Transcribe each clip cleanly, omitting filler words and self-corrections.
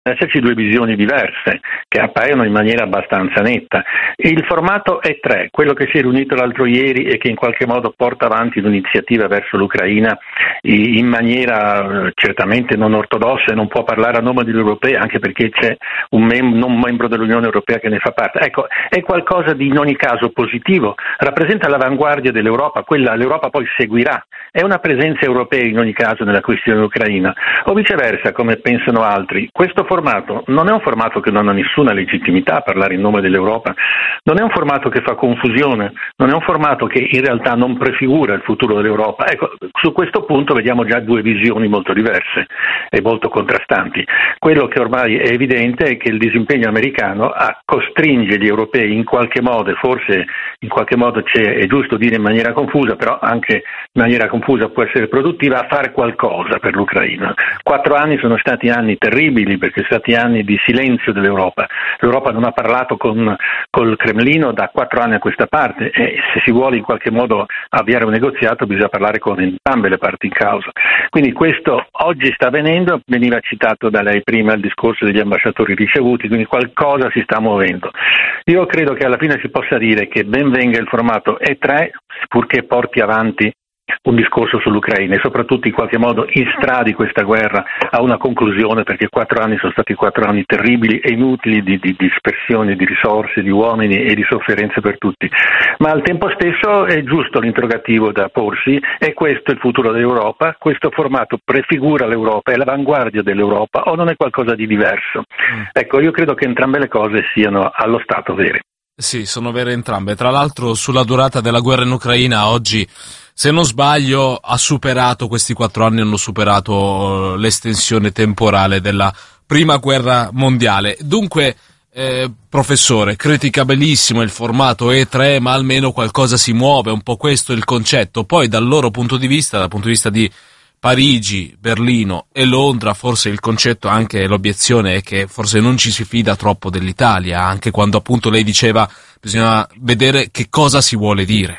esserci due visioni diverse che appaiono in maniera abbastanza netta. Il formato è 3, quello che si è riunito l'altro ieri e che in qualche modo porta avanti l'iniziativa verso l'Ucraina in maniera certamente non ortodossa e non può parlare a nome dell'Unione Europea, anche perché c'è un non membro dell'Unione Europea che ne fa parte. Ecco, è qualcosa di in ogni caso positivo, rappresenta l'avanguardia dell'Europa, quella l'Europa poi seguirà, è una presenza europea in ogni caso nella questione ucraina, o viceversa come pensano altri. Questo formato non è un formato che non ha nessuna legittimità a parlare in nome dell'Europa, non è un formato che fa confusione, non è un formato che in realtà non prefigura il futuro dell'Europa. Ecco, su questo punto vediamo già due visioni molto diverse e molto contrastanti. Quello che ormai è evidente è che il disimpegno americano costringe gli europei in qualche modo, forse in qualche modo è giusto dire in maniera confusa, però anche in maniera confusa può essere produttiva, a fare qualcosa per l'Ucraina. 4 anni sono stati anni terribili perché sono stati anni di silenzio dell'Europa. L'Europa non ha parlato col Cremlino da 4 anni a questa parte e se si vuole in qualche modo avviare un negoziato bisogna parlare con entrambe le parti in causa. Quindi questo oggi sta avvenendo, veniva citato da lei prima il discorso degli ambasciatori ricevuti, quindi qualcosa si sta muovendo. Io credo che alla fine si possa dire che ben venga il formato E3 purché porti avanti un discorso sull'Ucraina e soprattutto in qualche modo instradi questa guerra a una conclusione, perché 4 anni sono stati 4 anni terribili e inutili di dispersione di risorse, di uomini e di sofferenze per tutti. Ma al tempo stesso è giusto l'interrogativo da porsi: è questo il futuro dell'Europa? Questo formato prefigura l'Europa? È l'avanguardia dell'Europa o non è qualcosa di diverso? Ecco, io credo che entrambe le cose siano allo stato vere. Sì, sono vere entrambe. Tra l'altro sulla durata della guerra in Ucraina oggi, se non sbaglio, questi 4 anni hanno superato l'estensione temporale della prima guerra mondiale. Dunque, professore, criticabilissimo il formato E3, ma almeno qualcosa si muove, un po' questo è il concetto. Poi dal loro punto di vista, dal punto di vista di Parigi, Berlino e Londra, forse il concetto, anche l'obiezione è che forse non ci si fida troppo dell'Italia, anche quando appunto lei diceva bisogna vedere che cosa si vuole dire.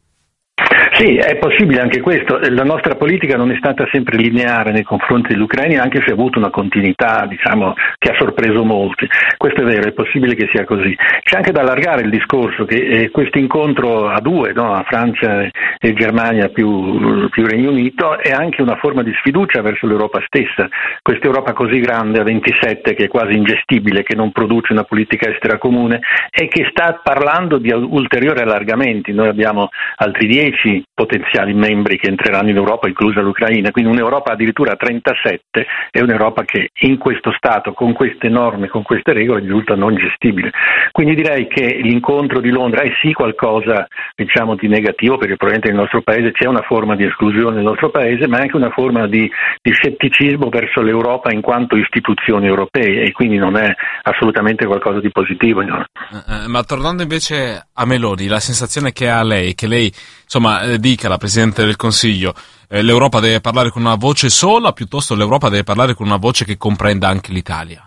Sì, è possibile anche questo. La nostra politica non è stata sempre lineare nei confronti dell'Ucraina, anche se ha avuto una continuità, diciamo, che ha sorpreso molti. Questo è vero, è possibile che sia così. C'è anche da allargare il discorso che questo incontro a due, no, a Francia e Germania più Regno Unito, è anche una forma di sfiducia verso l'Europa stessa. Questa Europa così grande, a 27, che è quasi ingestibile, che non produce una politica estera comune e che sta parlando di ulteriori allargamenti. Noi abbiamo altri 10 potenziali membri che entreranno in Europa, inclusa l'Ucraina, quindi un'Europa addirittura a 37 è un'Europa che in questo stato, con queste norme, con queste regole, risulta non gestibile. Quindi direi che l'incontro di Londra è sì qualcosa, diciamo, di negativo, perché probabilmente nel nostro paese c'è una forma di esclusione nel nostro paese, ma anche una forma di scetticismo verso l'Europa in quanto istituzioni europee, e quindi non è assolutamente qualcosa di positivo. No? Ma tornando invece a Meloni, la sensazione che ha lei, che lei insomma dica alla Presidente del Consiglio, l'Europa deve parlare con una voce sola, piuttosto l'Europa deve parlare con una voce che comprenda anche l'Italia?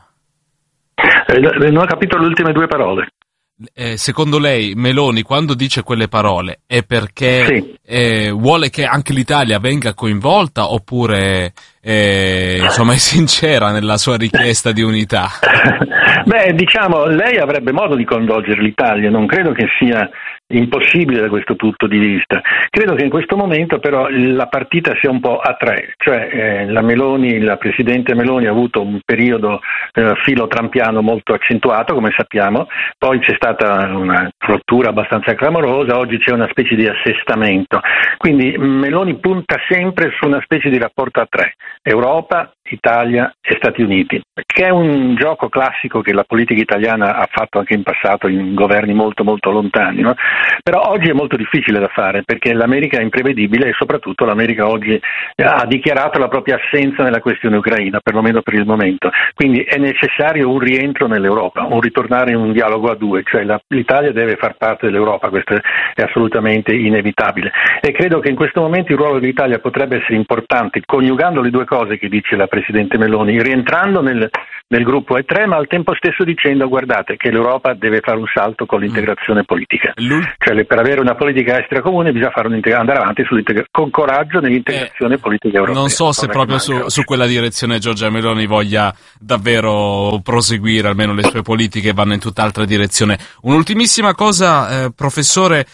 Non ho capito le ultime 2 parole. Secondo lei Meloni quando dice quelle parole è perché sì, vuole che anche l'Italia venga coinvolta, oppure insomma è sincera nella sua richiesta di unità? Beh, diciamo, lei avrebbe modo di coinvolgere l'Italia, non credo che sia impossibile da questo punto di vista. Credo che in questo momento però la partita sia un po' a 3, cioè la Presidente Meloni ha avuto un periodo filo trampiano molto accentuato, come sappiamo, poi c'è stata una rottura abbastanza clamorosa, oggi c'è una specie di assestamento, quindi Meloni punta sempre su una specie di rapporto a 3, Europa, Italia e Stati Uniti, che è un gioco classico che la politica italiana ha fatto anche in passato in governi molto molto lontani, no? Però oggi è molto difficile da fare perché l'America è imprevedibile e soprattutto l'America oggi ha dichiarato la propria assenza nella questione ucraina, perlomeno per il momento, quindi è necessario un rientro nell'Europa, un ritornare in un dialogo a 2, cioè l'Italia deve far parte dell'Europa, questo è assolutamente inevitabile, e credo che in questo momento il ruolo dell'Italia potrebbe essere importante, coniugando le 2 cose che dice la Presidente Meloni, rientrando nel gruppo E3, ma al tempo stesso dicendo: guardate che l'Europa deve fare un salto con l'integrazione politica, cioè per avere una politica estera comune bisogna fare andare avanti con coraggio nell'integrazione politica europea. Non so se proprio su quella direzione Giorgia Meloni voglia davvero proseguire, almeno le sue politiche vanno in tutt'altra direzione. Un'ultimissima cosa, professore,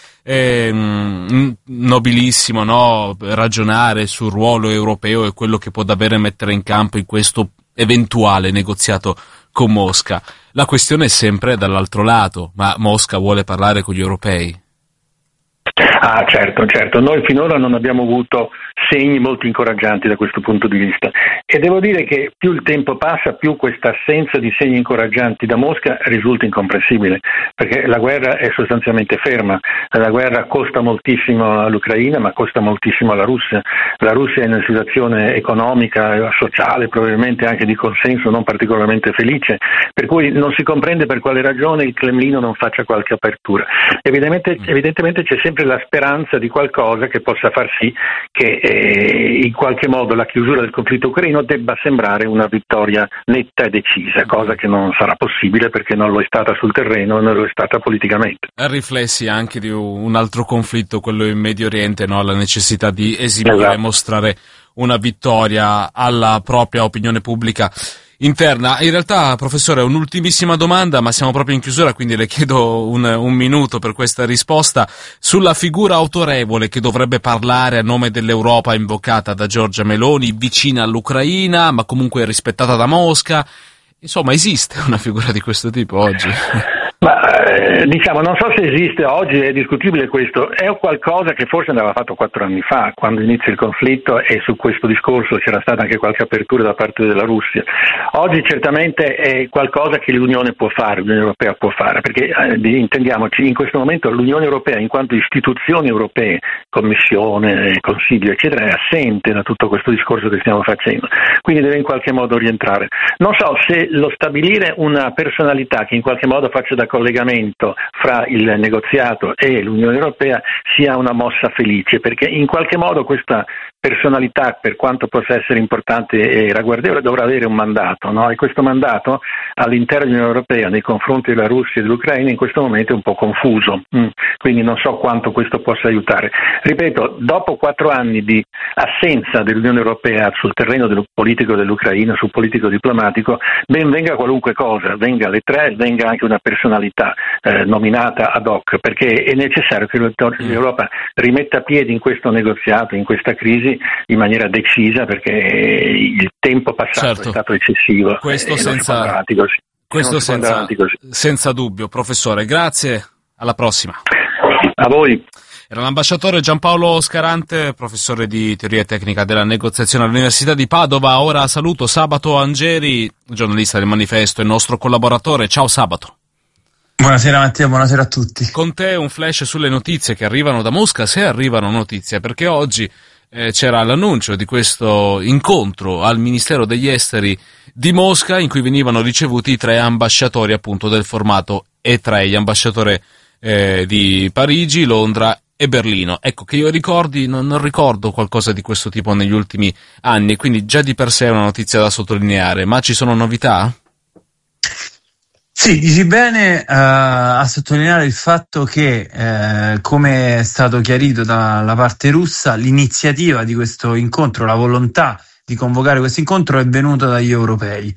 nobilissimo, no? Ragionare sul ruolo europeo e quello che può davvero mettere in campo in questo eventuale negoziato con Mosca. La questione è sempre dall'altro lato, ma Mosca vuole parlare con gli europei? Ah, certo. Noi finora non abbiamo avuto segni molto incoraggianti da questo punto di vista, e devo dire che più il tempo passa, più questa assenza di segni incoraggianti da Mosca risulta incomprensibile, perché la guerra è sostanzialmente ferma. La guerra costa moltissimo all'Ucraina, ma costa moltissimo alla Russia. La Russia è in una situazione economica, sociale, probabilmente anche di consenso non particolarmente felice, per cui non si comprende per quale ragione il Cremlino non faccia qualche apertura. Evidentemente c'è sempre la speranza di qualcosa che possa far sì che in qualche modo la chiusura del conflitto ucraino debba sembrare una vittoria netta e decisa, cosa che non sarà possibile perché non lo è stata sul terreno e non lo è stata politicamente. Riflessi anche di un altro conflitto, quello in Medio Oriente, no? La necessità di esibire e mostrare una vittoria alla propria opinione pubblica interna. In realtà, professore, un'ultimissima domanda, ma siamo proprio in chiusura, quindi le chiedo un minuto per questa risposta. Sulla figura autorevole che dovrebbe parlare a nome dell'Europa invocata da Giorgia Meloni, vicina all'Ucraina, ma comunque rispettata da Mosca. Insomma, esiste una figura di questo tipo oggi? Ma non so se esiste oggi, è discutibile questo, è qualcosa che forse andava fatto 4 anni fa, quando inizia il conflitto, e su questo discorso c'era stata anche qualche apertura da parte della Russia. Oggi certamente è qualcosa che l'Unione Europea può fare, perché intendiamoci, in questo momento l'Unione Europea in quanto istituzioni europee, Commissione, Consiglio eccetera, è assente da tutto questo discorso che stiamo facendo, quindi deve in qualche modo rientrare. Non so se lo stabilire una personalità che in qualche modo faccia da collegamento fra il negoziato e l'Unione Europea sia una mossa felice, perché in qualche modo questa personalità, per quanto possa essere importante e ragguardevole, dovrà avere un mandato, no? E questo mandato all'interno dell'Unione Europea nei confronti della Russia e dell'Ucraina in questo momento è un po' confuso, quindi non so quanto questo possa aiutare. Ripeto, dopo 4 anni di assenza dell'Unione Europea sul terreno del politico dell'Ucraina, sul politico diplomatico, ben venga qualunque cosa, venga le 3, venga anche una personalità nominata ad hoc, perché è necessario che l'Europa rimetta a piedi in questo negoziato, in questa crisi, in maniera decisa, perché il tempo passato è stato eccessivo. Questo senza dubbio. Professore, grazie, alla prossima. A voi. Era l'ambasciatore Giampaolo Scarante, professore di teoria tecnica della negoziazione all'Università di Padova. Ora saluto Sabato Angeri, giornalista del Manifesto e nostro collaboratore. Ciao Sabato. Buonasera Matteo, buonasera a tutti. Con te un flash sulle notizie che arrivano da Mosca, se arrivano notizie, perché oggi c'era l'annuncio di questo incontro al Ministero degli Esteri di Mosca in cui venivano ricevuti 3 ambasciatori appunto del formato E3, gli ambasciatori di Parigi, Londra e Berlino. Ecco, che io ricordi, non ricordo qualcosa di questo tipo negli ultimi anni, quindi già di per sé è una notizia da sottolineare, ma ci sono novità? Sì, dici bene a sottolineare il fatto che, come è stato chiarito dalla parte russa, l'iniziativa di questo incontro, la volontà di convocare questo incontro è venuta dagli europei.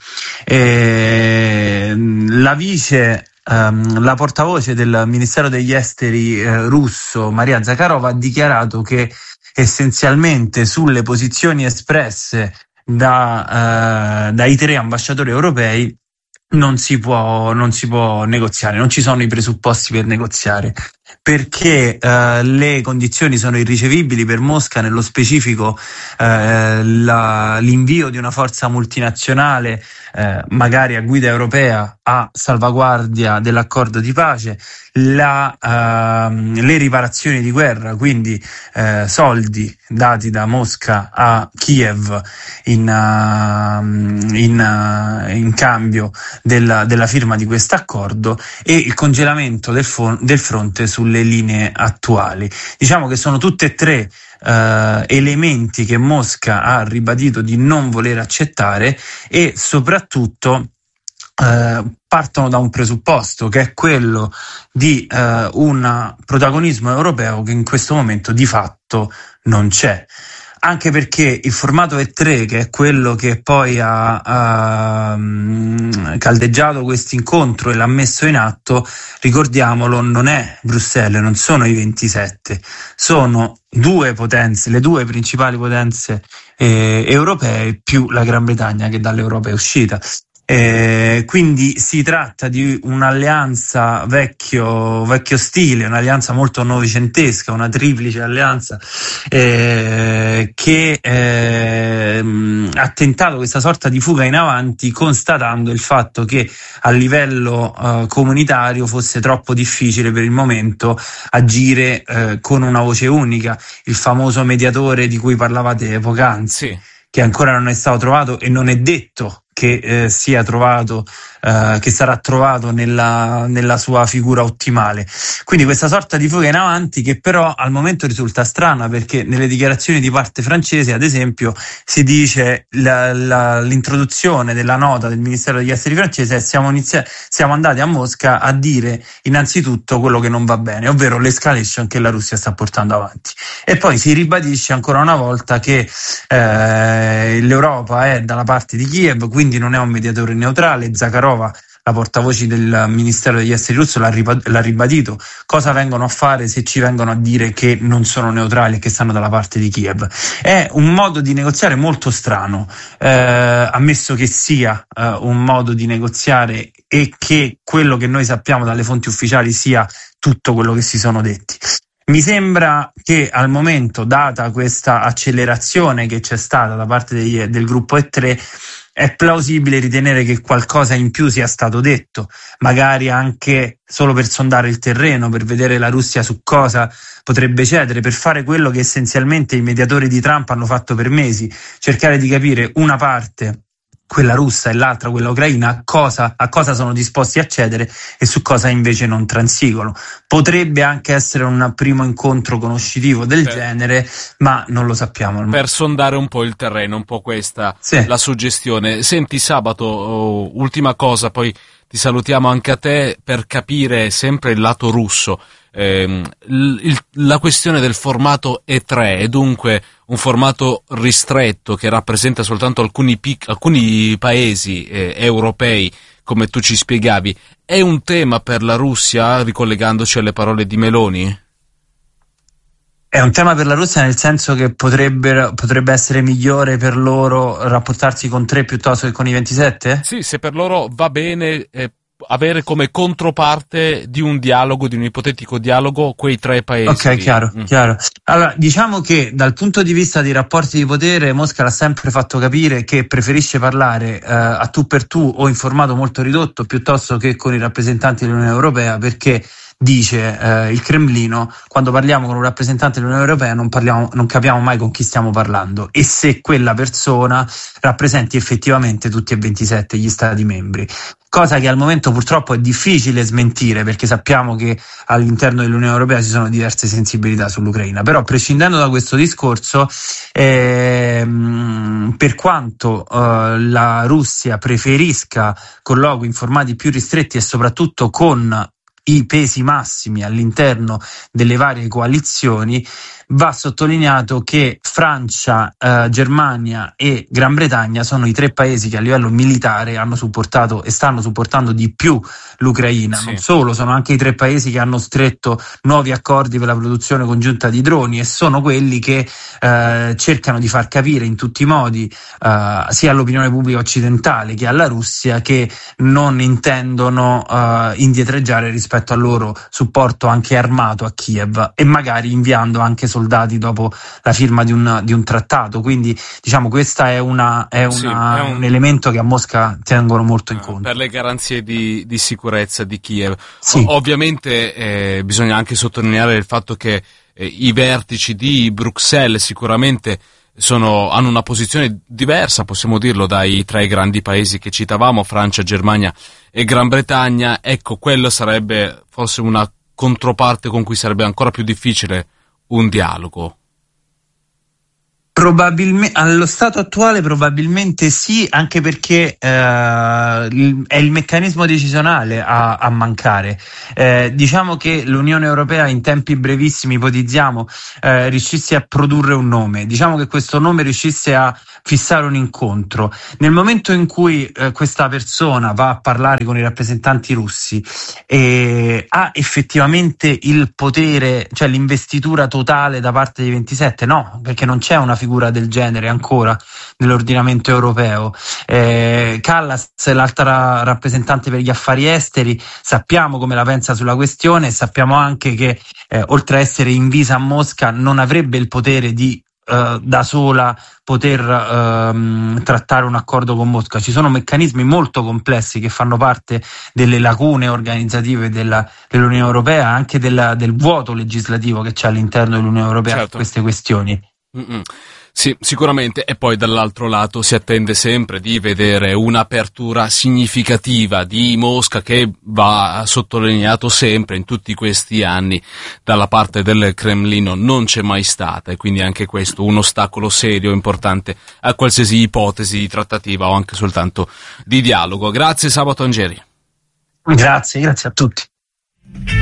La portavoce del Ministero degli Esteri russo, Maria Zakharova, ha dichiarato che essenzialmente sulle posizioni espresse dai 3 ambasciatori europei non si può negoziare, non ci sono i presupposti per negoziare, perché le condizioni sono irricevibili per Mosca, nello specifico l'invio di una forza multinazionale magari a guida europea a salvaguardia dell'accordo di pace, le riparazioni di guerra, quindi soldi dati da Mosca a Kiev in cambio della firma di questo accordo, e il congelamento del fronte sulle linee attuali. Diciamo che sono tutte e tre elementi che Mosca ha ribadito di non voler accettare, e soprattutto partono da un presupposto, che è quello di un protagonismo europeo che in questo momento di fatto non c'è. Anche perché il formato E3, che è quello che poi ha caldeggiato questo incontro e l'ha messo in atto, ricordiamolo, non è Bruxelles, non sono i 27, sono due potenze, le due principali potenze europee, più la Gran Bretagna che dall'Europa è uscita. Quindi si tratta di un'alleanza vecchio stile, un'alleanza molto novecentesca, una triplice alleanza che ha tentato questa sorta di fuga in avanti, constatando il fatto che a livello comunitario fosse troppo difficile per il momento agire con una voce unica, il famoso mediatore di cui parlavate poc'anzi. Sì. Che ancora non è stato trovato, e non è detto che sia trovato, che sarà trovato nella sua figura ottimale. Quindi questa sorta di fuga in avanti, che però al momento risulta strana, perché nelle dichiarazioni di parte francese, ad esempio, si dice l'introduzione della nota del Ministero degli Esteri francese: siamo andati a Mosca a dire innanzitutto quello che non va bene, ovvero l'escalation che la Russia sta portando avanti. E poi si ribadisce ancora una volta che l'Europa è dalla parte di Kiev, quindi non è un mediatore neutrale. Zakharova, la portavoce del Ministero degli Esteri russo, l'ha ribadito. Cosa vengono a fare se ci vengono a dire che non sono neutrali e che stanno dalla parte di Kiev? È un modo di negoziare molto strano, ammesso che sia un modo di negoziare e che quello che noi sappiamo dalle fonti ufficiali sia tutto quello che si sono detti. Mi sembra che al momento, data questa accelerazione che c'è stata da parte del gruppo E3, è plausibile ritenere che qualcosa in più sia stato detto, magari anche solo per sondare il terreno, per vedere la Russia su cosa potrebbe cedere, per fare quello che essenzialmente i mediatori di Trump hanno fatto per mesi: cercare di capire una parte, quella russa, e l'altra, quella ucraina, a cosa sono disposti a cedere e su cosa invece non transigono. Potrebbe anche essere un primo incontro conoscitivo del genere, ma non lo sappiamo. Per sondare un po' il terreno, un po' questa la suggestione. Senti Sabato, ultima cosa, poi ti salutiamo anche a te, per capire sempre il lato russo. La questione del formato E3 è dunque un formato ristretto che rappresenta soltanto alcuni paesi europei, come tu ci spiegavi. È un tema per la Russia, ricollegandoci alle parole di Meloni? È un tema per la Russia nel senso che potrebbe essere migliore per loro rapportarsi con 3 piuttosto che con i 27? Sì, se per loro va bene avere come controparte di un dialogo, di un ipotetico dialogo, quei 3 paesi. Ok, chiaro. Allora, diciamo che dal punto di vista dei rapporti di potere, Mosca l'ha sempre fatto capire che preferisce parlare a tu per tu o in formato molto ridotto piuttosto che con i rappresentanti dell'Unione Europea, perché dice il Cremlino: quando parliamo con un rappresentante dell'Unione Europea non capiamo mai con chi stiamo parlando, e se quella persona rappresenti effettivamente tutti e 27 gli Stati membri. Cosa che al momento purtroppo è difficile smentire, perché sappiamo che all'interno dell'Unione Europea ci sono diverse sensibilità sull'Ucraina. Però, prescindendo da questo discorso, per quanto la Russia preferisca colloqui in formati più ristretti e soprattutto con i pesi massimi all'interno delle varie coalizioni, va sottolineato che Francia, Germania e Gran Bretagna sono i 3 paesi che a livello militare hanno supportato e stanno supportando di più l'Ucraina. Sì. Non solo, sono anche i 3 paesi che hanno stretto nuovi accordi per la produzione congiunta di droni, e sono quelli che cercano di far capire in tutti i modi sia all'opinione pubblica occidentale che alla Russia che non intendono indietreggiare rispetto al loro supporto anche armato a Kiev, e magari inviando anche soldati dopo la firma di un trattato. Quindi diciamo questa è un elemento che a Mosca tengono molto in conto per le garanzie di sicurezza di Kiev. Sì. Ovviamente bisogna anche sottolineare il fatto che i vertici di Bruxelles sicuramente hanno una posizione diversa, possiamo dirlo, dai 3 grandi paesi che citavamo, Francia, Germania e Gran Bretagna. Ecco, quello sarebbe forse una controparte con cui sarebbe ancora più difficile un dialogo? Probabilmente, allo stato attuale probabilmente sì, anche perché è il meccanismo decisionale a mancare. Diciamo che l'Unione Europea in tempi brevissimi, ipotizziamo, riuscisse a produrre un nome, diciamo che questo nome riuscisse a fissare un incontro. Nel momento in cui questa persona va a parlare con i rappresentanti russi e ha effettivamente il potere, cioè l'investitura totale da parte dei 27, no, perché non c'è una figura del genere ancora nell'ordinamento europeo. Kallas, l'altra rappresentante per gli affari esteri, sappiamo come la pensa sulla questione, sappiamo anche che oltre a essere invisa a Mosca non avrebbe il potere di da sola poter trattare un accordo con Mosca. Ci sono meccanismi molto complessi che fanno parte delle lacune organizzative dell'Unione Europea, anche del vuoto legislativo che c'è all'interno dell'Unione Europea su queste questioni. Sì, sicuramente, e poi dall'altro lato si attende sempre di vedere un'apertura significativa di Mosca, che va sottolineato sempre in tutti questi anni dalla parte del Cremlino non c'è mai stata, e quindi anche questo un ostacolo serio, importante a qualsiasi ipotesi di trattativa o anche soltanto di dialogo. Grazie Sabato Angeri. Grazie a tutti.